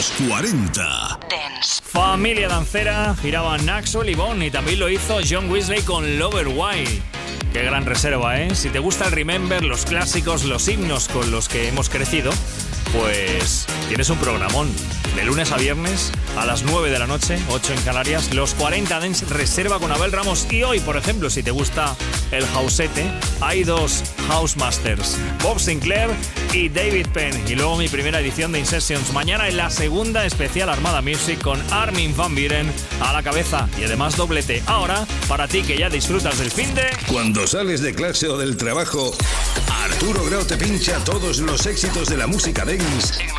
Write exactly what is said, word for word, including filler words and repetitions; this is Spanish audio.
Los cuarenta Dance. Familia dancera, giraban Axel y Bon, y también lo hizo John Weasley con Lover Why. Qué gran reserva, ¿eh? Si te gusta el Remember, los clásicos, los himnos con los que hemos crecido, pues tienes un programón. De lunes a viernes, a las nueve de la noche, ocho en Canarias, los cuarenta Dance Reserva con Abel Ramos. Y hoy, por ejemplo, si te gusta el houseete, hay dos House Masters, Bob Sinclair y David Penn. Y luego mi primera edición de In Sessions. Mañana en la segunda especial Armada Music con Armin van Buuren a la cabeza. Y además doblete. Ahora, para ti que ya disfrutas del finde... Cuando sales de clase o del trabajo, Arturo Grau te pincha todos los éxitos de la música dance